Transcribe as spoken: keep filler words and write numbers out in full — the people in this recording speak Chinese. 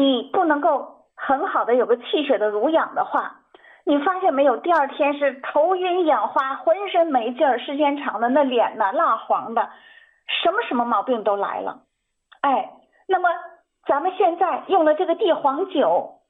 你不能够很好的有个气血的濡养的话，你发现没有，第二天是头晕眼花，浑身没劲儿，时间长的那脸呢蜡黄的，什么什么毛病都来了。哎，那么咱们现在用了这个地黄酒，